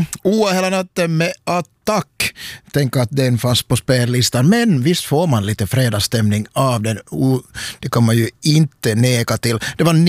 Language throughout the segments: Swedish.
Oa hela natten med Attack. Tänk att den fanns på spellistan. Men visst får man lite fredagsstämning av den. Det kan man ju inte neka till. Det var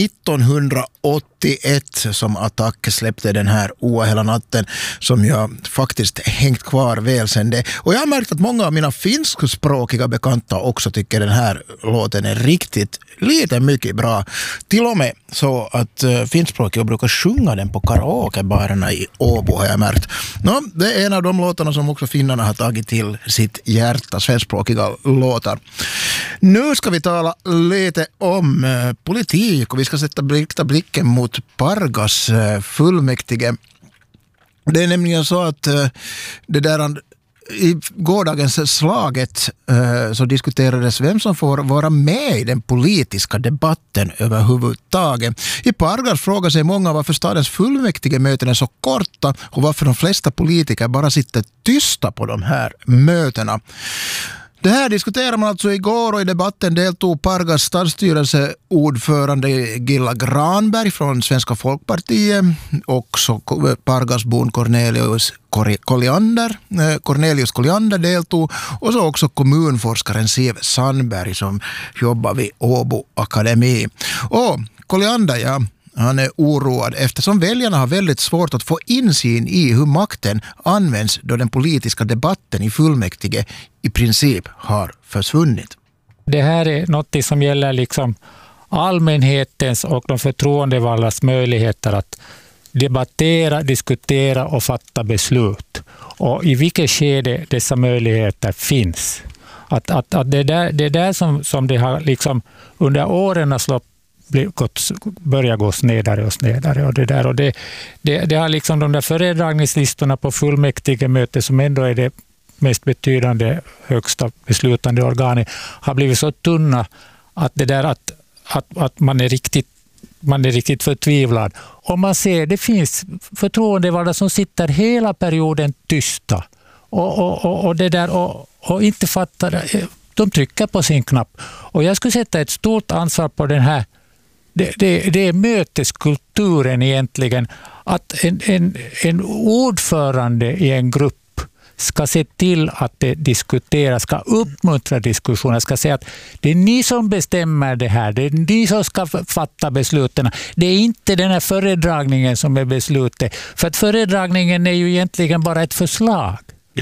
1981 som Attack släppte den här Oa hela natten, som jag faktiskt hängt kvar väl sedan det. Och jag har märkt att många av mina finskspråkiga bekanta också tycker den här låten är riktigt lite mycket bra. Till och med så att finskspråkiga brukar sjunga den på karaokebarerna i Åbo, har jag märkt. Det är en av de låtarna som också finnarna har tagit till sitt hjärta, svenskspråkiga låtar. Nu ska vi tala lite om politik och vi ska rikta blicken mot Pargas fullmäktige. Det är nämligen så att det där i gårdagens slaget så diskuterades vem som får vara med i den politiska debatten överhuvudtaget. I Pargas frågar sig många varför stadens fullmäktige möten är så korta och varför de flesta politiker bara sitter tysta på de här mötena. Det här diskuterar man alltså igår, och i debatten deltog Pargas stadsstyrelseordförande Gilla Granberg från Svenska Folkpartiet, också Pargasbon Cornelius Colliander deltog, och så också kommunforskaren Siv Sandberg som jobbar vid Åbo Akademi. Och Colliander, han är oroad eftersom väljarna har väldigt svårt att få insyn i hur makten används då den politiska debatten i fullmäktige i princip har försvunnit. Det här är något som gäller liksom allmänhetens och de förtroendevaldas möjligheter att debattera, diskutera och fatta beslut. Och i vilket skede dessa möjligheter finns. Att det är där som det har liksom under årens lopp börjar gå snedare och snedare, och det har liksom de där föredragningslistorna på fullmäktige möte, som ändå är det mest betydande högsta beslutande organet, har blivit så tunna att det där att man är riktigt förtvivlad. Och man ser, det finns förtroendevalda som sitter hela perioden tysta och det där och inte fattar, de trycker på sin knapp. Och jag skulle sätta ett stort ansvar på den här. Det är möteskulturen egentligen, att en ordförande i en grupp ska se till att det diskuteras, ska uppmuntra diskussioner, ska säga att det är ni som bestämmer det här, det är ni som ska fatta besluten. Det är inte den här föredragningen som är beslutet, för att föredragningen är ju egentligen bara ett förslag.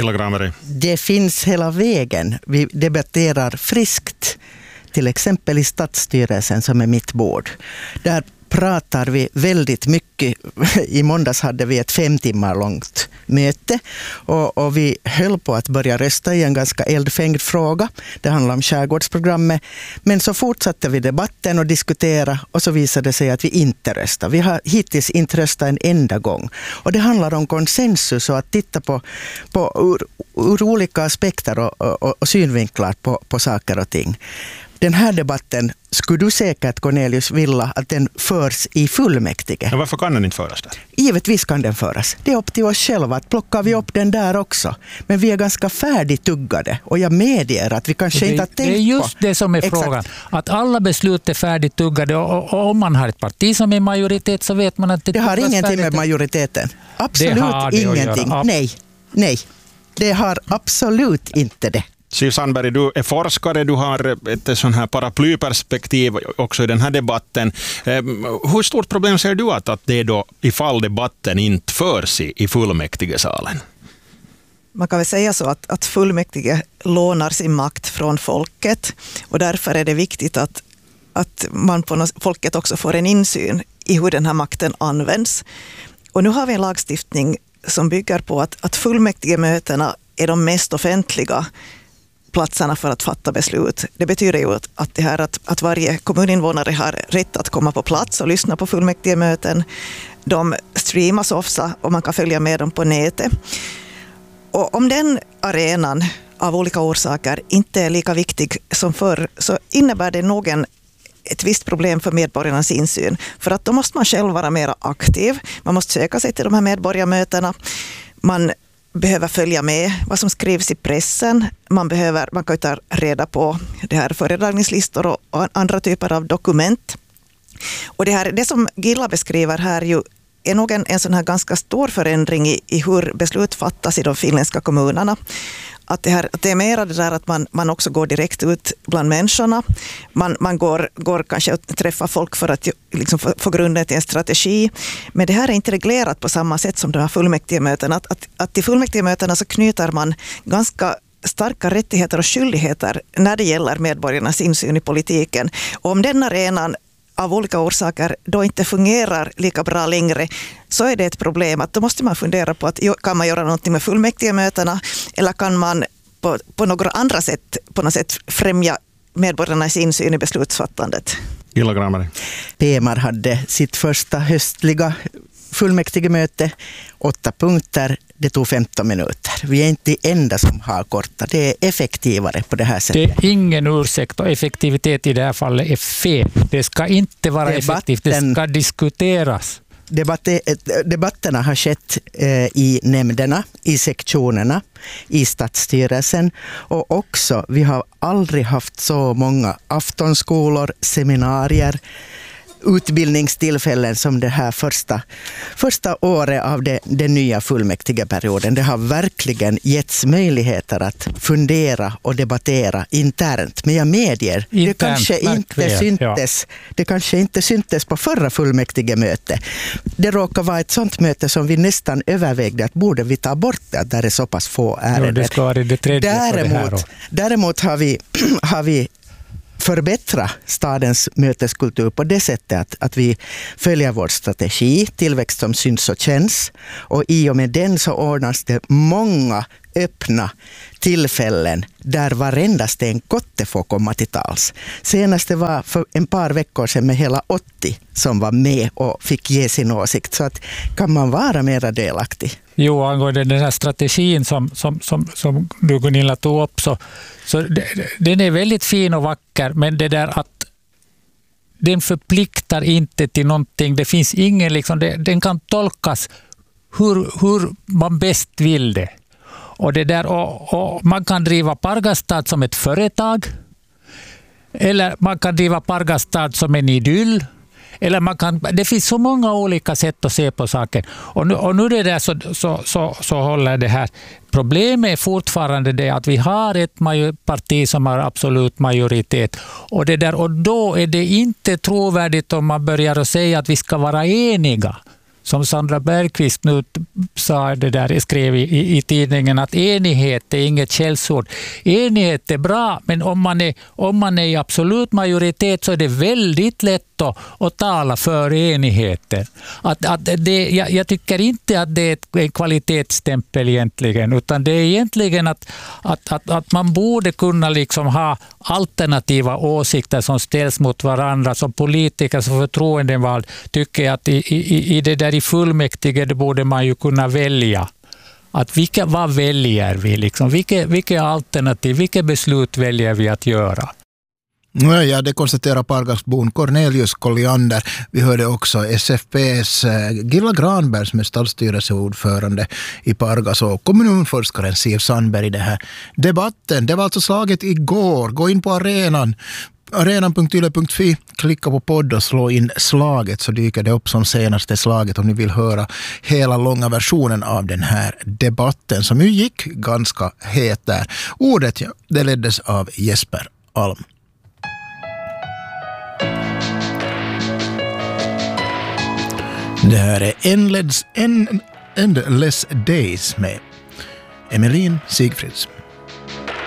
Det finns hela vägen. Vi debatterar friskt. Till exempel i stadsstyrelsen, som är mitt bord. Där pratar vi väldigt mycket. I måndags hade vi ett 5 timmar långt möte. Och vi höll på att börja rösta i en ganska eldfängd fråga. Det handlar om skärgårdsprogrammet. Men så fortsatte vi debatten och diskutera. Och så visade det sig att vi inte röstar. Vi har hittills inte röstat en enda gång. Och det handlar om konsensus och att titta på ur olika aspekter och synvinklar på saker och ting. Den här debatten skulle du säkert, Cornelius, vilja att den förs i fullmäktige. Men varför kan den inte föras där? Givetvis kan den föras. Det är upp till oss själva att plockar vi upp den där också. Men vi är ganska färdigtuggade, och jag medger att vi kanske inte har tänkt på. Det är just det som är frågan. Att alla beslut är färdigtuggade, och om man har ett parti som är majoritet så vet man att det har ingenting med majoriteten. Absolut ingenting. Nej. Det har absolut inte det. Siv Sandberg, du är forskare, du har ett sån här paraplyperspektiv också i den här debatten. Hur stort problem ser du att det är då ifall debatten inte förs i fullmäktigesalen? Man kan väl säga så att fullmäktige lånar sin makt från folket, och därför är det viktigt att man på folket också får en insyn i hur den här makten används. Och nu har vi en lagstiftning som bygger på att fullmäktigemötena är de mest offentliga platserna för att fatta beslut. Det betyder ju att det här att varje kommuninvånare har rätt att komma på plats och lyssna på fullmäktigemöten. De streamas ofta och man kan följa med dem på nätet. Och om den arenan av olika orsaker inte är lika viktig som förr, så innebär det nog ett visst problem för medborgarnas insyn. För att då måste man själv vara mer aktiv. Man måste söka sig till de här medborgarmötena. Man behöver följa med vad som skrivs i pressen. Man kan ta reda på det här föredragningslistor och andra typer av dokument. Och det som Gilla beskriver här ju är nog en sån här ganska stor förändring i hur beslut fattas i de finländska kommunerna. Att det är mer det där att man också går direkt ut bland människorna. Man går kanske att träffa folk för att liksom få grunden till en strategi. Men det här är inte reglerat på samma sätt som de här fullmäktigemötena. Att i fullmäktigemötena så knyter man ganska starka rättigheter och skyldigheter när det gäller medborgarnas insyn i politiken. Och om den arenan av olika orsaker då inte fungerar lika bra längre, så är det ett problem. Att då måste man fundera på att kan man göra någonting med fullmäktigemötena, eller kan man på några andra sätt på något sätt främja medborgarnas insyn i beslutsfattandet. Gilla Granberg. PMR hade sitt första höstliga fullmäktigemöte, 8 punkter, det tog 15 minuter. Vi är inte de enda som har korta, det är effektivare på det här sättet. Det är ingen ursäkt, och effektivitet i det här fallet är fel. Det ska inte vara effektivt, det ska diskuteras. Debatterna har skett i nämnderna, i sektionerna, i stadsstyrelsen, och också vi har aldrig haft så många aftonskolor, seminarier, utbildningstillfällen som det här första året av den nya fullmäktigeperioden. Det har verkligen getts möjligheter att fundera och debattera internt. Men jag medger, det kanske inte syntes på förra fullmäktigemötet. Det råkar vara ett sånt möte som vi nästan övervägde att borde vi ta bort det, där det är så pass få ärenden. Det ska vara det tredje däremot har vi förbättra stadens möteskultur på det sättet att vi följer vår strategi, tillväxt som syns och känns, och i och med den så ordnas det många öppna tillfällen där varenda stenkotte får komma till tals. Senast det var för en par veckor sedan med hela 80 som var med och fick ge sin åsikt, så att kan man vara mera delaktig. Jo, angående den här strategin som du Gunilla tog upp, så den är väldigt fin och vacker, men det där att den förpliktar inte till någonting. Det finns ingen, den kan tolkas hur man bäst vill det. Och det där, och man kan driva Pargastad som ett företag, eller man kan driva Pargastad som en idyll, eller det finns så många olika sätt att se på saken. Och nu det där så håller det här. Problemet är fortfarande det att vi har ett parti som har absolut majoritet. Och då är det inte trovärdigt om man börjar att säga att vi ska vara eniga. Som Sandra Bergqvist nu sa, skrev i tidningen, att enighet är inget källsord. Enighet är bra, men om man är i absolut majoritet så är det väldigt lätt att tala för enigheten. Jag tycker inte att det är en kvalitetsstämpel egentligen, utan det är egentligen att man borde kunna ha alternativa åsikter som ställs mot varandra. Som politiker, som förtroendevald, tycker jag att i det där i fullmäktige det borde man ju kunna välja. Vad väljer vi? Vilka alternativ, vilka beslut väljer vi att göra? Ja, det konstaterar Pargasbon Cornelius Colliander. Vi hörde också SFP:s Gilla Granberg som är stadsstyrelseordförande i Pargas, och kommunforskaren Siv Sandberg i den här debatten. Det var alltså slaget igår. Gå in på arenan.yle.fi, klicka på podd och slå in slaget, så dyker det upp som senaste slaget om ni vill höra hela långa versionen av den här debatten som ju gick ganska het där. Ordet det leddes av Jesper Alm. Det här är Endless Days med Emeline Sigfrids.